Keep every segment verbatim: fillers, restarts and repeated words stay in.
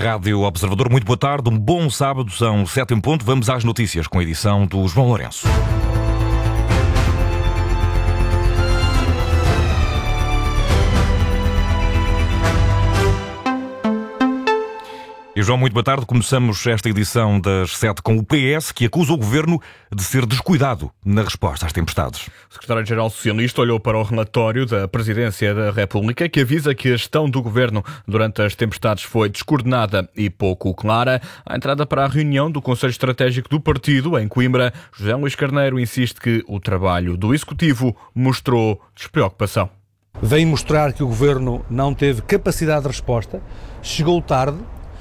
Rádio Observador. Muito boa tarde, um bom sábado, são sete em ponto. Vamos às notícias com a edição do João Lourenço. E João, muito boa tarde. Começamos esta edição das sete com o P S, que acusa o Governo de ser descuidado na resposta às tempestades. O secretário-geral socialista olhou para o relatório da Presidência da República, que avisa que a gestão do Governo durante as tempestades foi descoordenada e pouco clara. À entrada para a reunião do Conselho Estratégico do Partido, em Coimbra, José Luís Carneiro insiste que o trabalho do Executivo mostrou despreocupação. Vem mostrar que o Governo não teve capacidade de resposta, chegou tarde.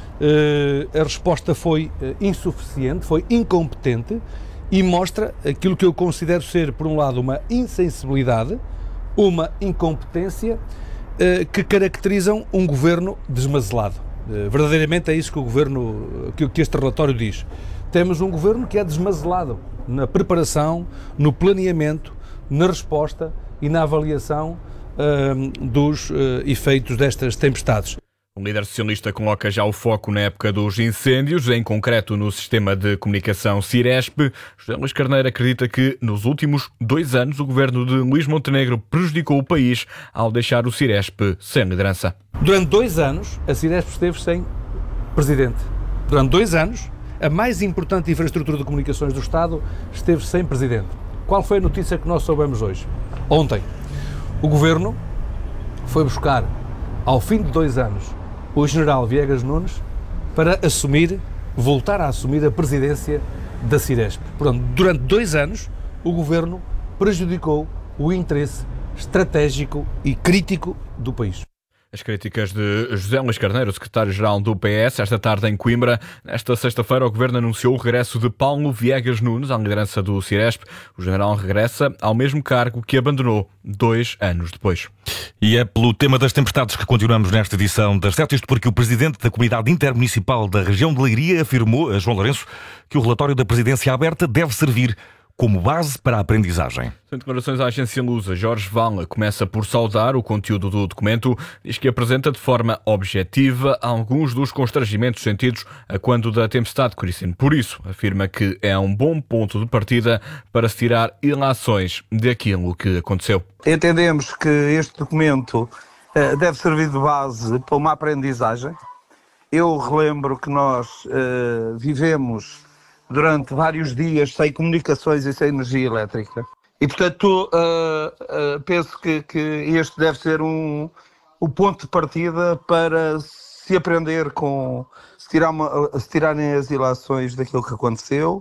Uh, a resposta foi uh, insuficiente, foi incompetente e mostra aquilo que eu considero ser, por um lado, uma insensibilidade, uma incompetência uh, que caracterizam um governo desmazelado. Uh, verdadeiramente é isso que o governo, que, que este relatório diz. Temos um governo que é desmazelado na preparação, no planeamento, na resposta e na avaliação uh, dos uh, efeitos destas tempestades. O líder socialista coloca já o foco na época dos incêndios, em concreto no sistema de comunicação Ciresp. José Luís Carneiro acredita que, nos últimos dois anos, o governo de Luís Montenegro prejudicou o país ao deixar o Ciresp sem liderança. Durante dois anos, a Ciresp esteve sem presidente. Durante dois anos, a mais importante infraestrutura de comunicações do Estado esteve sem presidente. Qual foi a notícia que nós soubemos hoje? Ontem, o governo foi buscar, ao fim de dois anos, o general Viegas Nunes para assumir, voltar a assumir a presidência da Ciresp. Portanto, durante dois anos, o governo prejudicou o interesse estratégico e crítico do país. As críticas de José Luís Carneiro, secretário-geral do P S, esta tarde em Coimbra. Nesta sexta-feira, o Governo anunciou o regresso de Paulo Viegas Nunes à liderança do Ciresp. O general regressa ao mesmo cargo que abandonou dois anos depois. E é pelo tema das tempestades que continuamos nesta edição das sete, isto porque o presidente da Comunidade Intermunicipal da região de Leiria afirmou a João Lourenço que o relatório da Presidência Aberta deve servir como base para a aprendizagem. Em declarações à agência Lusa, Jorge Vala começa por saudar o conteúdo do documento, diz que apresenta de forma objetiva alguns dos constrangimentos sentidos a quando da tempestade Christine. Por isso, afirma que é um bom ponto de partida para se tirar ilações daquilo que aconteceu. Entendemos que este documento uh, deve servir de base para uma aprendizagem. Eu relembro que nós uh, vivemos durante vários dias sem comunicações e sem energia elétrica. E, portanto, uh, uh, penso que, que este deve ser um, um ponto de partida para se aprender com, se, tirar uma, se tirarem as ilações daquilo que aconteceu.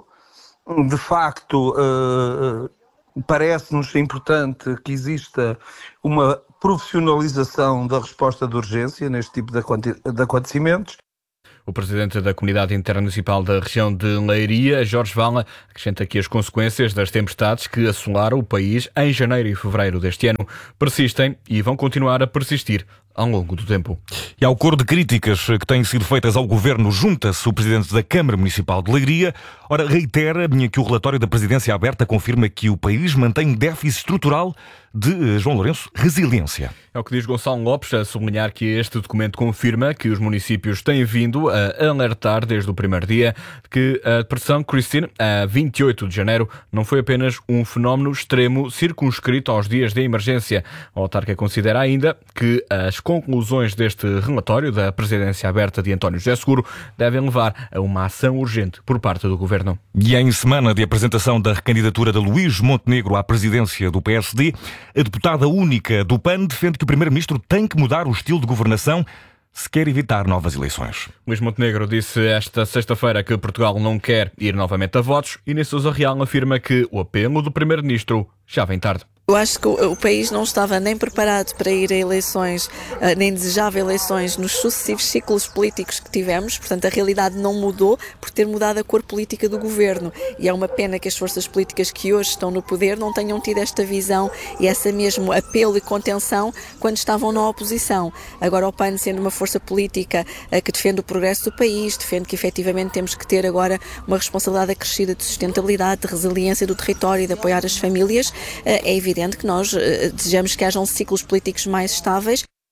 De facto, uh, parece-nos importante que exista uma profissionalização da resposta de urgência neste tipo de, de acontecimentos. O presidente da Comunidade Intermunicipal da região de Leiria, Jorge Vala, acrescenta que as consequências das tempestades que assolaram o país em janeiro e fevereiro deste ano persistem e vão continuar a persistir ao longo do tempo. E ao coro de críticas que têm sido feitas ao Governo, junta-se o presidente da Câmara Municipal de Leiria. Ora, reitera que o relatório da Presidência Aberta confirma que o país mantém déficit estrutural de, João Lourenço, resiliência. É o que diz Gonçalo Lopes, a sublinhar que este documento confirma que os municípios têm vindo a alertar desde o primeiro dia que a depressão Christine, a vinte e oito de janeiro, não foi apenas um fenómeno extremo circunscrito aos dias de emergência. A autarca considera ainda que as conclusões deste relatório da Presidência Aberta de António José Seguro devem levar a uma ação urgente por parte do Governo. E em semana de apresentação da recandidatura de Luís Montenegro à presidência do P S D, a deputada única do P A N defende que o Primeiro-Ministro tem que mudar o estilo de governação se quer evitar novas eleições. Luís Montenegro disse esta sexta-feira que Portugal não quer ir novamente a votos e Inês Sousa Real afirma que o apelo do Primeiro-Ministro já vem tarde. Eu acho que o, o país não estava nem preparado para ir a eleições, uh, nem desejava eleições nos sucessivos ciclos políticos que tivemos, portanto a realidade não mudou por ter mudado a cor política do governo e é uma pena que as forças políticas que hoje estão no poder não tenham tido esta visão e esse mesmo apelo e contenção quando estavam na oposição. Agora o P A N, sendo uma força política uh, que defende o progresso do país, defende que efetivamente temos que ter agora uma responsabilidade acrescida de sustentabilidade, de resiliência do território e de apoiar as famílias, uh, é evidente que nós uh, desejamos que hajam ciclos políticos mais estáveis.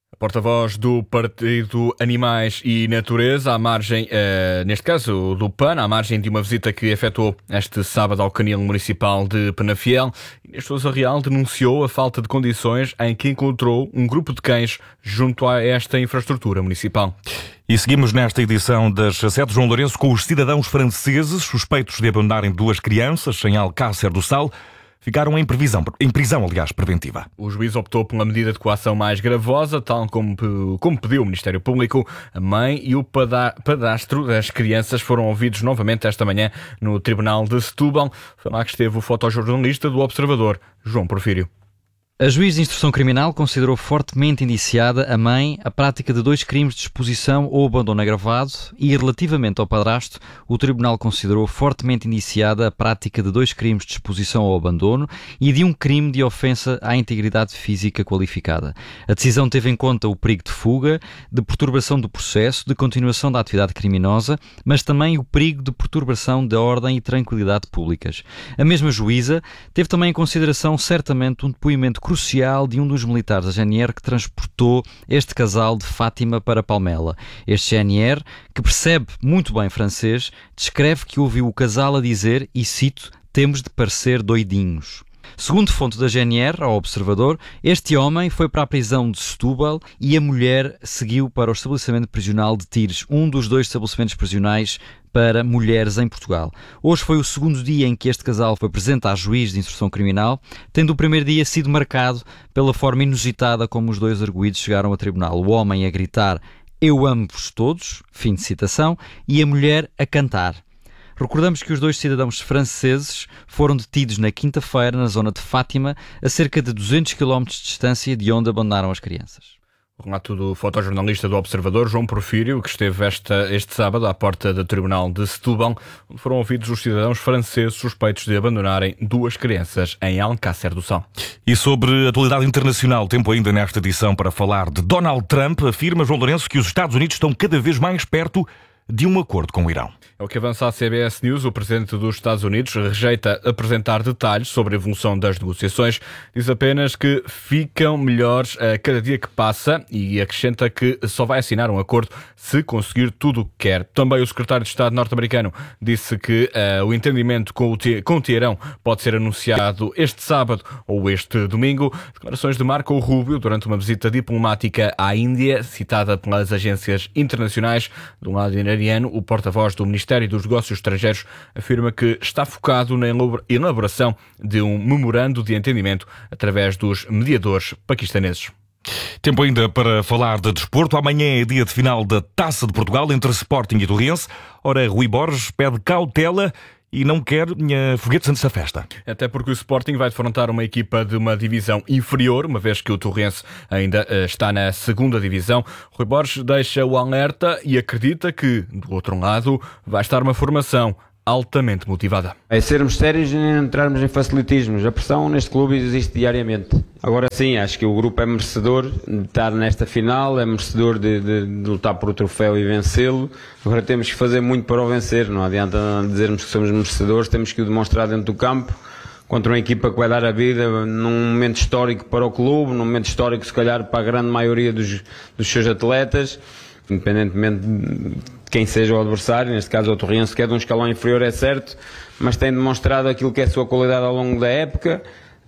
Porta-voz do Partido Animais e Natureza, à margem, eh, neste caso do P A N, à margem de uma visita que efetuou este sábado ao Canil Municipal de Penafiel. Inês Sousa Real denunciou a falta de condições em que encontrou um grupo de cães junto a esta infraestrutura municipal. E seguimos nesta edição das sete João Lourenço com os cidadãos franceses suspeitos de abandonarem duas crianças em Alcácer do Sal. Ficaram em, previsão, em prisão, aliás, preventiva. O juiz optou por uma medida de coação mais gravosa, tal como, como pediu o Ministério Público. A mãe e o padrasto das crianças foram ouvidos novamente esta manhã no Tribunal de Setúbal. Foi lá que esteve o fotojornalista do Observador, João Porfírio. A juiz de instrução criminal considerou fortemente indiciada a mãe a prática de dois crimes de exposição ou abandono agravado e, relativamente ao padrasto, o tribunal considerou fortemente indiciada a prática de dois crimes de exposição ou abandono e de um crime de ofensa à integridade física qualificada. A decisão teve em conta o perigo de fuga, de perturbação do processo, de continuação da atividade criminosa, mas também o perigo de perturbação da ordem e tranquilidade públicas. A mesma juíza teve também em consideração certamente um depoimento crucial de um dos militares da G N R que transportou este casal de Fátima para Palmela. Este G N R, que percebe muito bem francês, descreve que ouviu o casal a dizer, e cito, "temos de parecer doidinhos". Segundo fonte da G N R, ao Observador, este homem foi para a prisão de Setúbal e a mulher seguiu para o estabelecimento prisional de Tires, um dos dois estabelecimentos prisionais para mulheres em Portugal. Hoje foi o segundo dia em que este casal foi presente à juiz de instrução criminal, tendo o primeiro dia sido marcado pela forma inusitada como os dois arguidos chegaram a tribunal. O homem a gritar "eu amo-vos todos", fim de citação, e a mulher a cantar. Recordamos que os dois cidadãos franceses foram detidos na quinta-feira na zona de Fátima, a cerca de duzentos quilómetros de distância de onde abandonaram as crianças. O relato do fotojornalista do Observador, João Porfírio, que esteve esta, este sábado à porta do Tribunal de Setúbal, onde foram ouvidos os cidadãos franceses suspeitos de abandonarem duas crianças em Alcácer do Sal. E sobre a atualidade internacional, tempo ainda nesta edição para falar de Donald Trump, afirma João Lourenço que os Estados Unidos estão cada vez mais perto de um acordo com o Irão. É o que avança a C B S News. O presidente dos Estados Unidos rejeita apresentar detalhes sobre a evolução das negociações. Diz apenas que ficam melhores a cada dia que passa e acrescenta que só vai assinar um acordo se conseguir tudo o que quer. Também o secretário de Estado norte-americano disse que uh, o entendimento com o, com o Teherão pode ser anunciado este sábado ou este domingo. Declarações de Marco Rubio durante uma visita diplomática à Índia, citada pelas agências internacionais. De um lado iraniano, o porta-voz do Ministério dos Negócios Estrangeiros afirma que está focado na elaboração de um memorando de entendimento através dos mediadores paquistaneses. Tempo ainda para falar de desporto. Amanhã é dia de final da Taça de Portugal entre Sporting e Torrense. Ora, Rui Borges pede cautela e não quer minha foguetes antes da festa. Até porque o Sporting vai defrontar uma equipa de uma divisão inferior, uma vez que o Torrense ainda uh, está na segunda divisão. Rui Borges deixa o alerta e acredita que, do outro lado, vai estar uma formação altamente motivada. É sermos sérios e não entrarmos em facilitismos. A pressão neste clube existe diariamente. Agora sim, acho que o grupo é merecedor de estar nesta final, é merecedor de, de, de lutar por o troféu e vencê-lo. Agora temos que fazer muito para o vencer, não adianta dizermos que somos merecedores, temos que o demonstrar dentro do campo, contra uma equipa que vai dar a vida num momento histórico para o clube, num momento histórico se calhar para a grande maioria dos, dos seus atletas, independentemente de quem seja o adversário, neste caso o Torrense, que é de um escalão inferior, é certo, mas tem demonstrado aquilo que é a sua qualidade ao longo da época.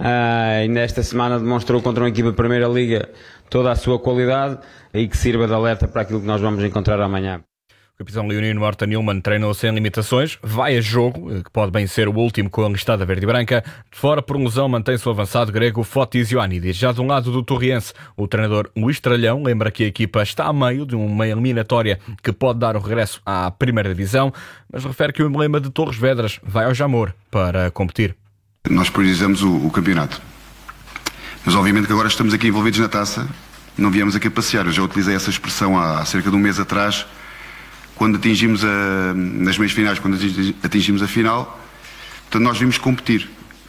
Uh, ainda esta semana demonstrou contra uma equipa da Primeira Liga toda a sua qualidade e que sirva de alerta para aquilo que nós vamos encontrar amanhã. O capitão leonino Morten Nilmann treinou sem limitações, vai a jogo, que pode bem ser o último com a listada verde e branca. De fora por lesão mantém-se o avançado grego Fotis Ioannidis. Já de um lado do Torrense, o treinador Luís Tralhão lembra que a equipa está a meio de uma eliminatória que pode dar o regresso à primeira divisão, mas refere que o emblema de Torres Vedras vai ao Jamor para competir. Nós priorizamos o, o campeonato, mas obviamente que agora estamos aqui envolvidos na taça, não viemos aqui passear. Eu já utilizei essa expressão há, há cerca de um mês atrás, quando atingimos a, nas meias finais, quando atingimos a final. Portanto, nós vimos competir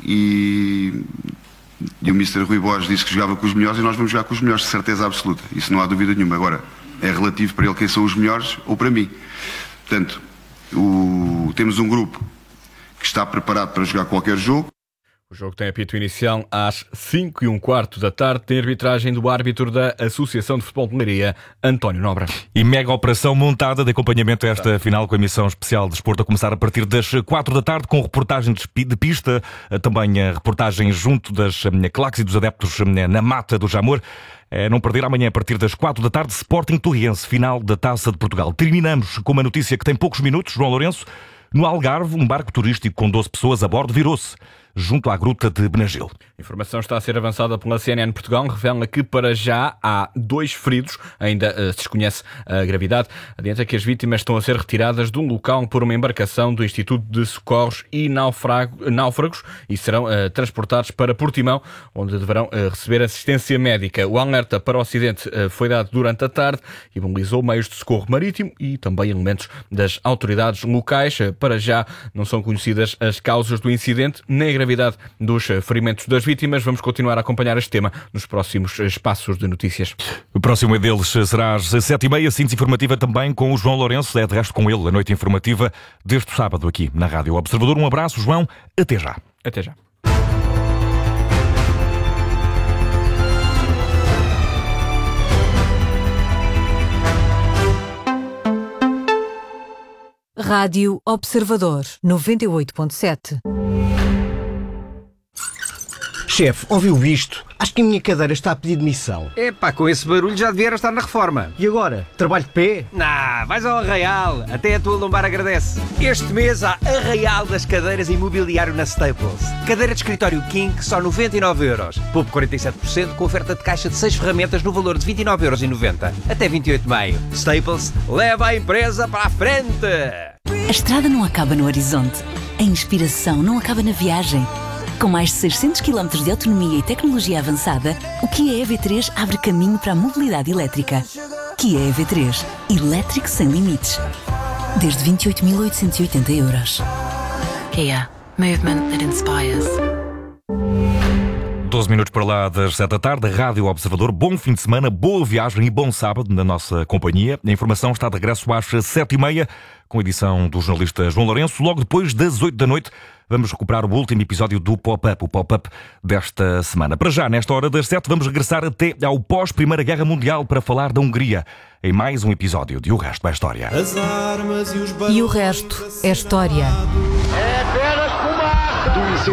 e, e o mister Rui Borges disse que jogava com os melhores e nós vamos jogar com os melhores, de certeza absoluta, isso não há dúvida nenhuma. Agora, é relativo para ele quem são os melhores ou para mim. Portanto, o, temos um grupo que está preparado para jogar qualquer jogo. O jogo tem apito inicial às cinco e um quarto da tarde, tem arbitragem do árbitro da Associação de Futebol de Leiria, António Nobre. E mega operação montada de acompanhamento a esta final com a emissão especial de desporto a começar a partir das quatro da tarde, com reportagem de pista, também a reportagem junto das claques e dos adeptos na Mata do Jamor. É não perder amanhã a partir das quatro da tarde, Sporting Torriense, final da Taça de Portugal. Terminamos com uma notícia que tem poucos minutos, João Lourenço. No Algarve, um barco turístico com doze pessoas a bordo virou-se junto à gruta de Benagil. A informação está a ser avançada pela C N N Portugal, revela que para já há dois feridos, ainda uh, se desconhece a gravidade. Adianta que as vítimas estão a ser retiradas de um local por uma embarcação do Instituto de Socorros e Naufrago, Náufragos e serão uh, transportados para Portimão, onde deverão uh, receber assistência médica. O alerta para o acidente uh, foi dado durante a tarde e mobilizou meios de socorro marítimo e também elementos das autoridades locais. Uh, para já não são conhecidas as causas do incidente nem a gravidade dos ferimentos das vítimas. Vamos continuar a acompanhar este tema nos próximos espaços de notícias. O próximo deles será às sete e meia, síntese informativa também com o João Lourenço. É de resto com ele a noite informativa deste sábado aqui na Rádio Observador. Um abraço, João. Até já. Até já. Rádio Observador noventa e oito ponto sete. Chefe, ouviu isto? Acho que a minha cadeira está a pedir demissão. Epá, com esse barulho já devia estar na reforma. E agora? Trabalho de pé? Nah, vais ao Arraial. Até a tua lombar agradece. Este mês há Arraial das cadeiras e mobiliário na Staples. Cadeira de escritório King, só noventa e nove euros. Poupe quarenta e sete por cento com oferta de caixa de seis ferramentas no valor de vinte e nove euros e noventa. Até vinte e oito de maio. Staples, leva a empresa para a frente. A estrada não acaba no horizonte. A inspiração não acaba na viagem. Com mais de seiscentos quilómetros de autonomia e tecnologia avançada, o Kia E V três abre caminho para a mobilidade elétrica. Kia E V três. Elétrico sem limites. Desde vinte e oito mil oitocentos e oitenta euros. Kia. Movement that inspires. doze minutos para lá das sete da tarde, Rádio Observador. Bom fim de semana, boa viagem e bom sábado na nossa companhia. A informação está de regresso às sete e meia, com a edição do jornalista João Lourenço. Logo depois das oito da noite, vamos recuperar o último episódio do Pop-Up, o Pop-Up desta semana. Para já, nesta hora das sete, vamos regressar até ao pós-Primeira Guerra Mundial para falar da Hungria, em mais um episódio de O Resto é História. As armas e, os e o resto é história.